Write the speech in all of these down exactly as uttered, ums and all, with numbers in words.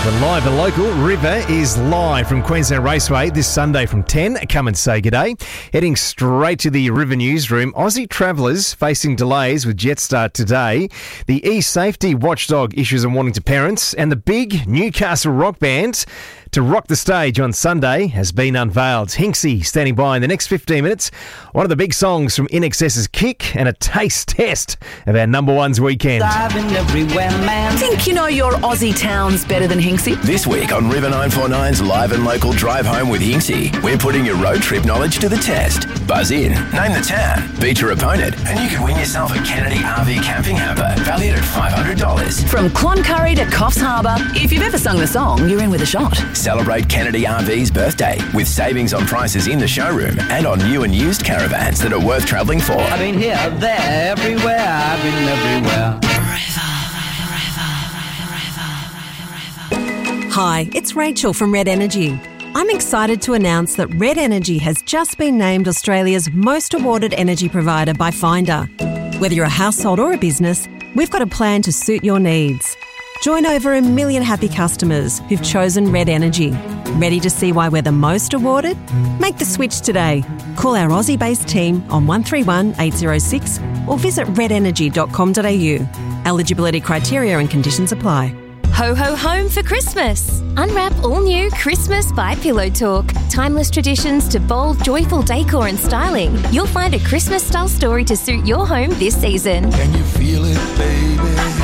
For Live and Local, River is live from Queensland Raceway this Sunday from ten. Come and say g'day. Heading straight to the River newsroom, Aussie travellers facing delays with Jetstar today. The e-safety watchdog issues a warning to parents, and the big Newcastle rock band to rock the stage on Sunday has been unveiled. Hinksy standing by in the next fifteen minutes. One of the big songs from I N X S's Kick and a taste test of our number ones weekend. Think you know your Aussie towns better than Hinksy? This week on River nine forty-nine's Live and Local Drive Home with Hinksy, we're putting your road trip knowledge to the test. Buzz in, name the town, beat your opponent, and you can win yourself a Kennedy R V camping hamper valued at five hundred dollars. From Cloncurry to Coffs Harbour, if you've ever sung the song, you're in with a shot. Celebrate Kennedy R V's birthday with savings on prices in the showroom and on new and used caravans that are worth travelling for. I've been here, there, everywhere, I've been everywhere. Hi, it's Rachel from Red Energy. I'm excited to announce that Red Energy has just been named Australia's most awarded energy provider by Finder. Whether you're a household or a business, we've got a plan to suit your needs. Join over a million happy customers who've chosen Red Energy. Ready to see why we're the most awarded? Make the switch today. Call our Aussie-based team on one three one, eight zero six or visit red energy dot com dot a u. Eligibility criteria and conditions apply. Ho ho home for Christmas. Unwrap all new Christmas by Pillow Talk. Timeless traditions to bold, joyful decor and styling. You'll find a Christmas style story to suit your home this season. Can you feel it, baby?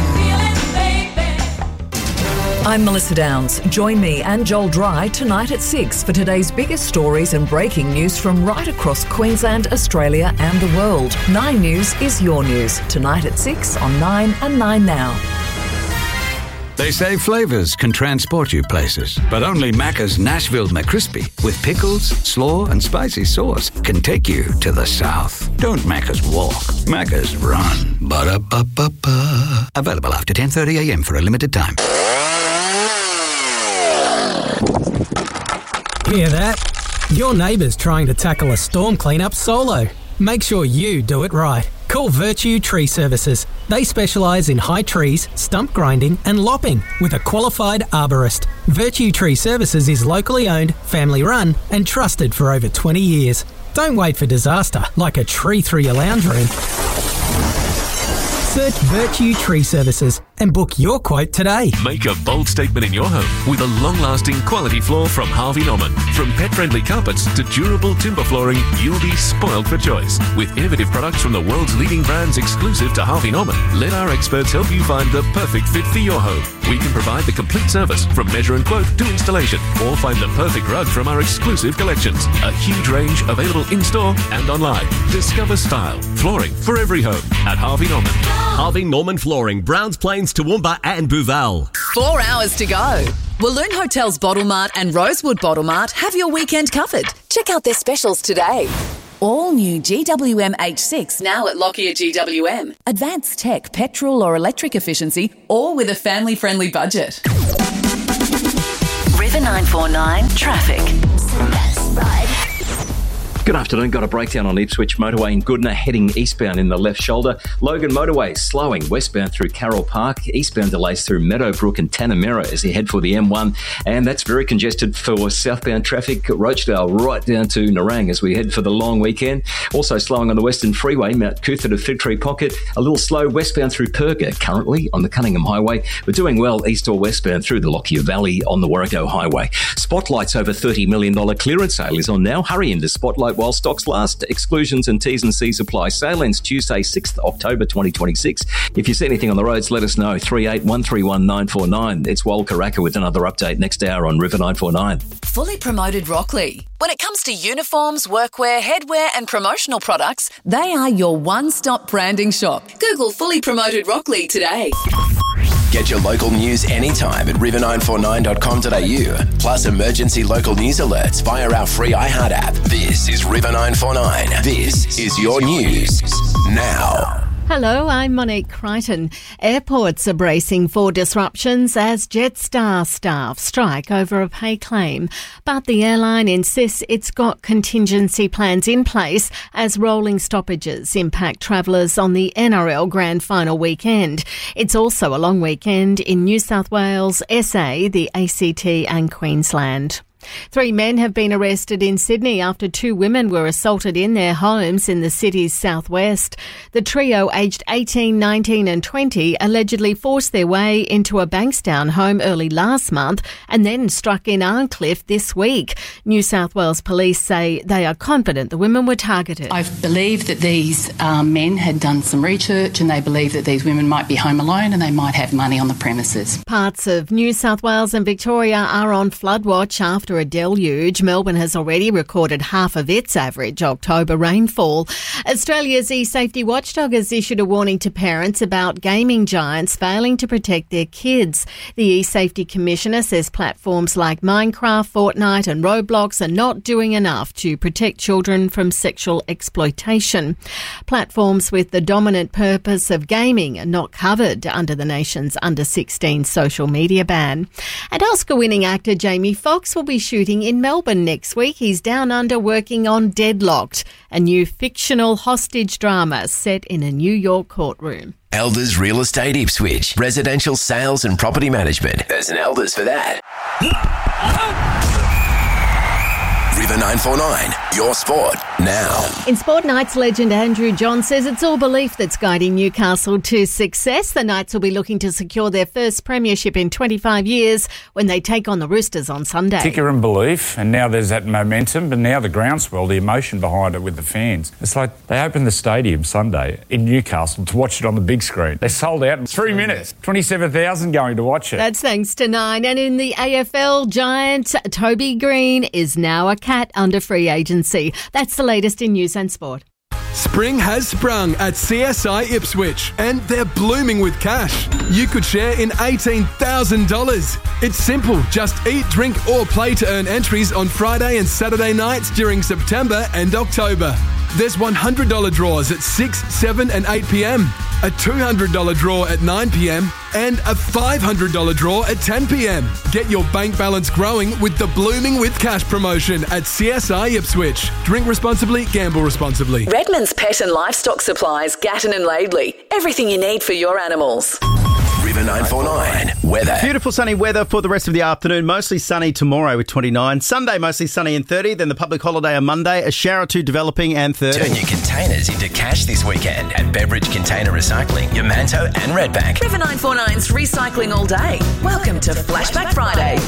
I'm Melissa Downs. Join me and Joel Dry tonight at six for today's biggest stories and breaking news from right across Queensland, Australia and the world. Nine News is your news. Tonight at six on Nine and Nine Now. They say flavours can transport you places, but only Macca's Nashville McCrispy with pickles, slaw and spicy sauce can take you to the south. Don't Macca's walk, Macca's run. Ba-da-ba-ba-ba. Available after ten thirty a m for a limited time. Hear that? Your neighbour's trying to tackle a storm cleanup solo. Make sure you do it right. Call Virtue Tree Services. They specialise in high trees, stump grinding and lopping with a qualified arborist. Virtue Tree Services is locally owned, family run and trusted for over twenty years. Don't wait for disaster like a tree through your lounge room. Search Virtue Tree Services and book your quote today. Make a bold statement in your home with a long-lasting quality floor from Harvey Norman. From pet-friendly carpets to durable timber flooring, you'll be spoiled for choice. With innovative products from the world's leading brands exclusive to Harvey Norman, let our experts help you find the perfect fit for your home. We can provide the complete service from measure and quote to installation, or find the perfect rug from our exclusive collections. A huge range available in-store and online. Discover style, flooring for every home at Harvey Norman. Harvey Norman Flooring, Browns Plains, Toowoomba and Booval. Four hours to go. Walloon Hotels Bottle Mart and Rosewood Bottle Mart have your weekend covered. Check out their specials today. All new G W M H six now at Lockyer G W M. Advanced tech, petrol or electric efficiency, all with a family-friendly budget. River nine forty-nine Traffic. Good afternoon. Got a breakdown on Ipswich Motorway in Goodna, heading eastbound in the left shoulder. Logan Motorway slowing westbound through Carroll Park. Eastbound delays through Meadowbrook and Tanamera as you head for the M one. And that's very congested for southbound traffic. Rochedale right down to Nerang as we head for the long weekend. Also slowing on the Western Freeway, Mount Cootha to Fig Tree Pocket. A little slow westbound through Perga currently on the Cunningham Highway. We're doing well east or westbound through the Lockyer Valley on the Warrego Highway. Spotlight's over thirty million dollars clearance sale is on now. Hurry into Spotlight while stocks last. Exclusions and T's and C's apply. Sale ends Tuesday, sixth of October twenty twenty-six. If you see anything on the roads, let us know. three eight one three one nine four nine. It's Wal Karaka with another update next hour on River nine forty-nine. Fully Promoted Rockley. When it comes to uniforms, workwear, headwear and promotional products, they are your one-stop branding shop. Google Fully Promoted Rockley today. Get your local news anytime at river nine forty-nine dot com dot a u. Plus emergency local news alerts via our free iHeart app. This is River nine forty-nine. This is your news now. Hello, I'm Monique Crichton. Airports are bracing for disruptions as Jetstar staff strike over a pay claim. But the airline insists it's got contingency plans in place as rolling stoppages impact travellers on the N R L Grand Final weekend. It's also a long weekend in New South Wales, S A, the A C T and Queensland. Three men have been arrested in Sydney after two women were assaulted in their homes in the city's southwest. The trio, aged eighteen, nineteen and twenty, allegedly forced their way into a Bankstown home early last month and then struck in Arncliffe this week. New South Wales police say they are confident the women were targeted. I believe that these um, men had done some research and they believe that these women might be home alone and they might have money on the premises. Parts of New South Wales and Victoria are on flood watch after a deluge. Melbourne has already recorded half of its average October rainfall. Australia's e-safety watchdog has issued a warning to parents about gaming giants failing to protect their kids. The e-safety commissioner says platforms like Minecraft, Fortnite and Roblox are not doing enough to protect children from sexual exploitation. Platforms with the dominant purpose of gaming are not covered under the nation's under sixteen social media ban. And Oscar-winning actor Jamie Foxx will be shooting in Melbourne next week. He's down under working on Deadlocked, a new fictional hostage drama set in a New York courtroom. Elders Real Estate Ipswich. Residential sales and property management. There's an Elders for that. River nine four nine, your sport now. In Sport, Knights legend Andrew John says it's all belief that's guiding Newcastle to success. The Knights will be looking to secure their first premiership in twenty-five years when they take on the Roosters on Sunday. Ticker and belief, and now there's that momentum, but now the groundswell, the emotion behind it with the fans. It's like they opened the stadium Sunday in Newcastle to watch it on the big screen. They sold out in three minutes, twenty-seven thousand going to watch it. That's thanks to Nine. And in the A F L, Giant Toby Green is now a Cat under free agency. That's the latest in news and sport. Spring has sprung at C S I Ipswich and they're blooming with cash. You could share in eighteen thousand dollars. It's simple. Just eat, drink or play to earn entries on Friday and Saturday nights during September and October. There's one hundred dollars draws at six, seven and eight p.m, a two hundred dollars draw at nine p.m and a five hundred dollars draw at ten p.m. Get your bank balance growing with the Blooming with Cash promotion at C S I Ipswich. Drink responsibly, gamble responsibly. Redmond's Pet and Livestock Supplies, Gatton and Laidley. Everything you need for your animals. River nine four nine, weather. Beautiful sunny weather for the rest of the afternoon. Mostly sunny tomorrow with twenty-nine. Sunday mostly sunny and thirty. Then the public holiday on Monday. A shower or two developing and thirty. Turn your containers into cash this weekend at Beveridge Container Recycling, Yamanto and Redback. River nine four nine's recycling all day. Welcome to Flashback Friday.